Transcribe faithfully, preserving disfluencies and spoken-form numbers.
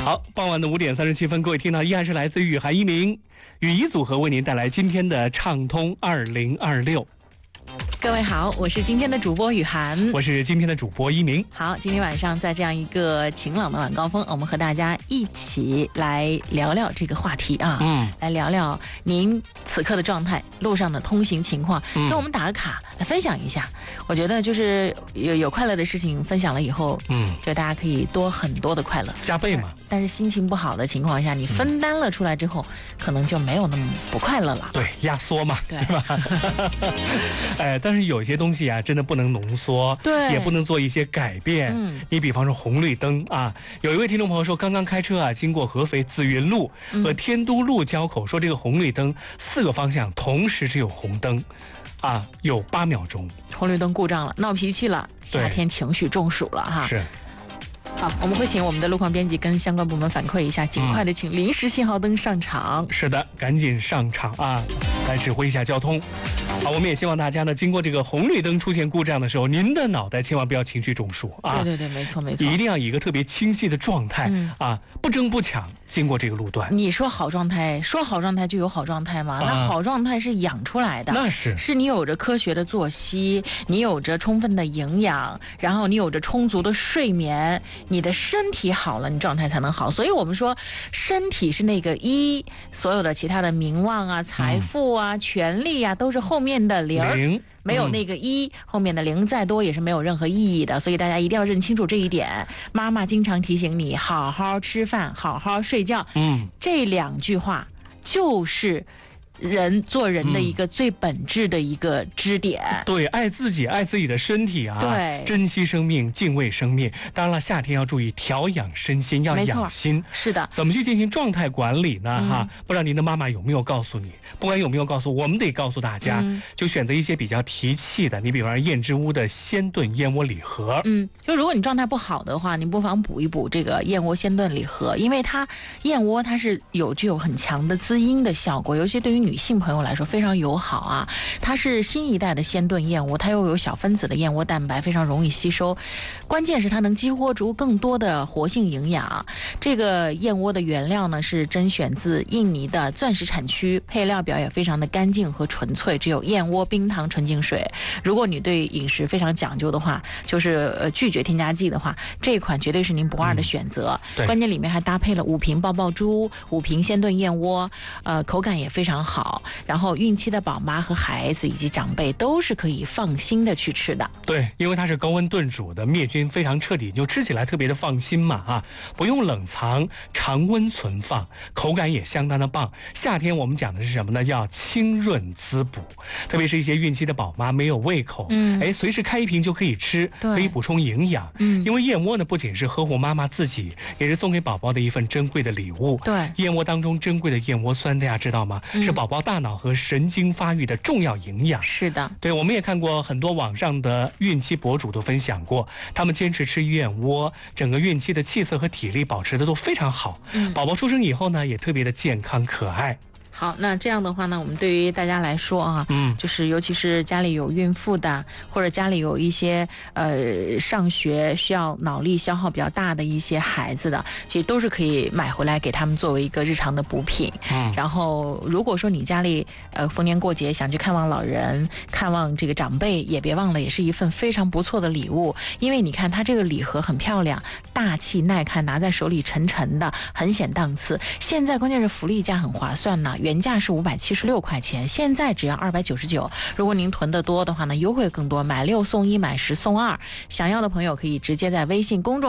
好，傍晚的五点三十七分，各位听到依然是来自雨涵一鸣雨怡组合为您带来今天的畅通二零二六。 各位好，我是今天的主播雨涵， 我是今天的主播一鸣。 好，今天晚上在这样一个晴朗的晚高峰，我们和大家一起来聊聊这个话题啊，嗯，来聊聊您此刻的状态，路上的通行情况，嗯、跟我们打个卡，来分享一下。我觉得就是有有快乐的事情分享了以后，嗯，就大家可以多很多的快乐， 加倍嘛。 但是心情不好的情况下，你分担了出来之后，嗯、可能就没有那么不快乐了。 对，压缩嘛， 对, 对吧？哎，但是有些东西啊，真的不能浓缩， 对， 也不能做一些改变。嗯，你比方说红绿灯啊，有一位听众朋友说，刚刚开车啊，经过合肥紫云路和天都路交口，说这个红绿灯四个方向同时只有红灯。啊，有八秒钟， 红绿灯故障了，闹脾气了，夏天情绪中暑了哈。 是。 好，我们会请我们的路况编辑跟相关部门反馈一下，尽快的请临时信号灯上场。 嗯、是的，赶紧上场啊，来指挥一下交通。好，我们也希望大家呢，经过这个红绿灯出现故障的时候，您的脑袋千万不要情绪中暑啊！ 对对对，没错没错， 一定要以一个特别清晰的状态、嗯、啊，不争不抢经过这个路段。 你说好状态，说好状态就有好状态吗？啊、那好状态是养出来的， 那是是你有着科学的作息，你有着充分的营养，然后你有着充足的睡眠，你的身体好了，你状态才能好。所以我们说，身体是那个一，所有的其他的名望啊、财富啊、嗯、权利啊，都是后面的零， 零没有那个一、嗯，后面的零再多也是没有任何意义的。所以大家一定要认清楚这一点。妈妈经常提醒你，好好吃饭，好好睡觉。嗯，这两句话就是人做人的一个最本质的一个支点、嗯、 对，爱自己，爱自己的身体啊， 对， 珍惜生命，敬畏生命。当然了，夏天要注意调养身心，要养心。 是的， 怎么去进行状态管理呢？嗯、哈，不知道您的妈妈有没有告诉你？不管有没有告诉我们，得告诉大家，嗯、就选择一些比较提气的。你比方说燕之屋的鲜炖燕窝礼盒， 嗯，就如果你状态不好的话，你不妨补一补这个燕窝鲜炖礼盒，因为它燕窝它是有具有很强的滋阴的效果，尤其对于女性朋友来说非常友好啊。它是新一代的鲜炖燕窝，它又有小分子的燕窝蛋白，非常容易吸收。关键是它能激活出更多的活性营养。这个燕窝的原料呢是甄选自印尼的钻石产区，配料表也非常的干净和纯粹，只有燕窝、冰糖、纯净水。如果你对饮食非常讲究的话，就是呃拒绝添加剂的话，这一款绝对是您不二的选择。嗯、关键里面还搭配了五瓶爆爆珠、五瓶鲜炖燕窝，呃，口感也非常好。然后孕期的宝妈和孩子以及长辈都是可以放心的去吃的。 对，因为它是高温炖煮的，灭菌非常彻底，就吃起来特别的放心嘛啊，不用冷藏，常温存放，口感也相当的棒。夏天我们讲的是什么呢？要清润滋补，特别是一些孕期的宝妈没有胃口，嗯，哎，随时开一瓶就可以吃，可以补充营养。嗯，因为燕窝呢不仅是呵护妈妈自己，也是送给宝宝的一份珍贵的礼物。 对， 燕窝当中珍贵的燕窝酸，大家知道吗？嗯、是宝宝大脑和神经发育的重要营养。 是的， 对，我们也看过很多网上的孕期博主都分享过，他们坚持吃燕窝，整个孕期的气色和体力保持的都非常好。嗯，宝宝出生以后呢，也特别的健康可爱。 好，那这样的话呢，我们对于大家来说啊，嗯，就是尤其是家里有孕妇的，或者家里有一些呃上学需要脑力消耗比较大的一些孩子的，其实都是可以买回来给他们作为一个日常的补品。嗯，然后如果说你家里呃逢年过节想去看望老人、看望这个长辈，也别忘了，也是一份非常不错的礼物。因为你看它这个礼盒很漂亮，大气耐看，拿在手里沉沉的，很显档次。现在关键是福利价很划算呢。原价是五百七十六块钱，现在只要二百九十九。如果您囤得多的话呢，优惠更多，买六送一，买十送二。想要的朋友可以直接在微信公众